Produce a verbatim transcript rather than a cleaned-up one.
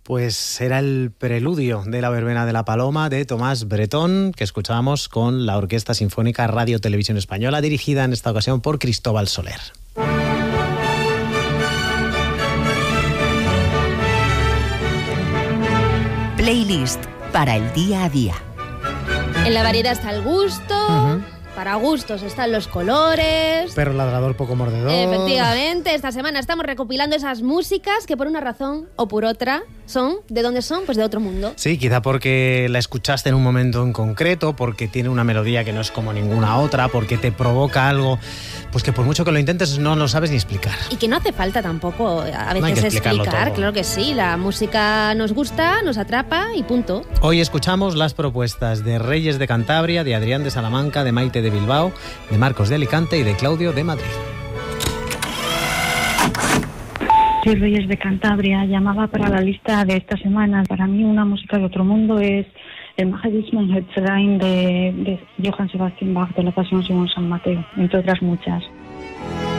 Pues era el preludio de la verbena de la Paloma de Tomás Bretón, que escuchábamos con la Orquesta Sinfónica Radio Televisión Española, dirigida en esta ocasión por Cristóbal Soler. Playlist para el día a día. En la variedad está el gusto, uh-huh. Para gustos están los colores. Perro ladrador, poco mordedor. Efectivamente, esta semana estamos recopilando esas músicas que por una razón o por otra son, ¿de dónde son? Pues de otro mundo. Sí, quizá porque la escuchaste en un momento en concreto, porque tiene una melodía que no es como ninguna otra, porque te provoca algo, pues que por mucho que lo intentes no lo sabes ni explicar. Y que no hace falta tampoco a veces no hay que explicar, todo. Claro que sí, la música nos gusta, nos atrapa y punto. Hoy escuchamos las propuestas de Reyes de Cantabria, de Adrián de Salamanca, de Maite de Bilbao, de Marcos de Alicante y de Claudio de Madrid. Soy Reyes de Cantabria, llamaba para la lista de esta semana. Para mí una música de otro mundo es el Magedismo Hetzrain de, de Johann Sebastian Bach de la Pasión según San Mateo, entre otras muchas.